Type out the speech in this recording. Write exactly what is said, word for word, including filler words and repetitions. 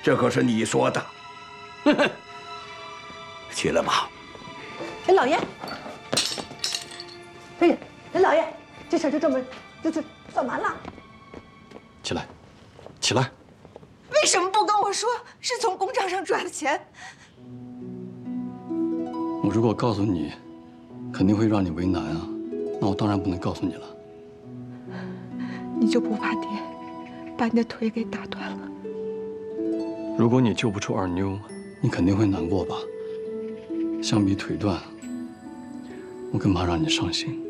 这可是你说的。哼哼，起来吧。 哎，老爷。哎呀，哎，老爷，这事儿就这么就是算完了。 起来，起来。 为什么不跟我说是从公账上转的钱？ 我如果告诉你，肯定会让你为难啊。那我当然不能告诉你了。 你就不怕爹把你的腿给打断了？ 如果你救不出二妞，你肯定会难过吧？相比腿断，我更怕让你伤心。